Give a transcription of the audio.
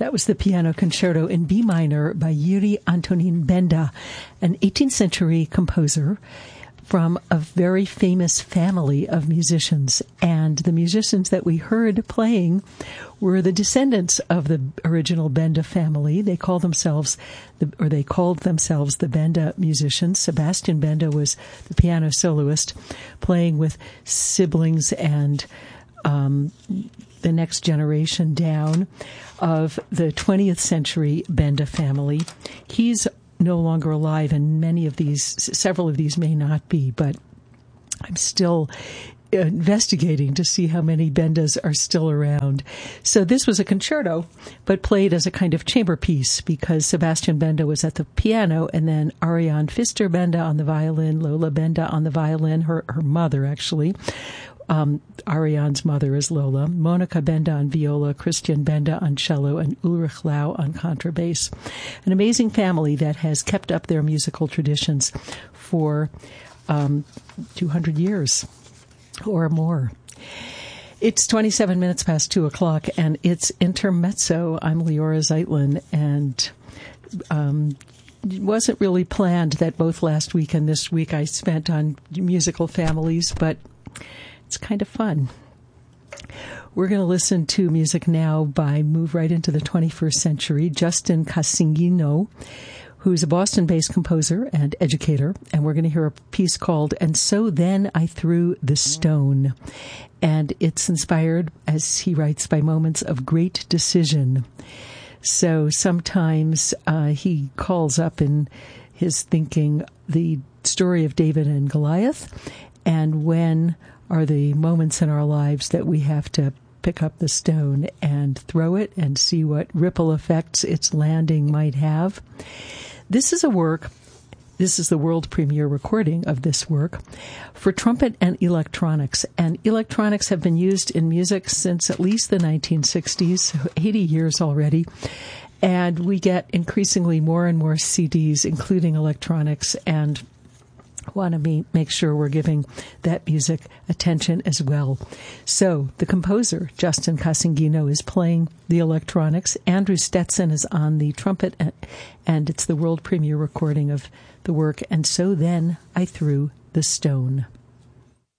That was the Piano Concerto in B minor by Jiří Antonín Benda, an 18th century composer from a very famous family of musicians. And the musicians that we heard playing were the descendants of the original Benda family. They called themselves the Benda musicians. Sebastian Benda was the piano soloist, playing with siblings and the next generation down of the 20th century Benda family. He's no longer alive, and several of these may not be, but I'm still investigating to see how many Bendas are still around. So this was a concerto, but played as a kind of chamber piece, because Sebastian Benda was at the piano, and then Ariane Pfister Benda on the violin, Lola Benda on the violin, her mother actually. Ariane's mother is Lola, Monica Benda on viola, Christian Benda on cello, and Ulrich Lau on contrabass. An amazing family that has kept up their musical traditions for 200 years or more. It's 27 minutes past 2 o'clock, and it's Intermezzo. I'm Leora Zeitlin, and it wasn't really planned that both last week and this week I spent on musical families, but it's kind of fun. We're going to listen to music now move right into the 21st century, Justin Casingino, who's a Boston-based composer and educator, and we're going to hear a piece called And So Then I Threw the Stone. And it's inspired, as he writes, by moments of great decision. So sometimes he calls up in his thinking the story of David and Goliath, and when are the moments in our lives that we have to pick up the stone and throw it and see what ripple effects its landing might have. This is the world premiere recording of this work for trumpet and electronics. And electronics have been used in music since at least the 1960s, 80 years already. And we get increasingly more and more CDs, including electronics, and want to make sure we're giving that music attention as well. So the composer, Justin Casingino, is playing the electronics. Andrew Stetson is on the trumpet, and it's the world premiere recording of the work, And So Then I Threw the Stone.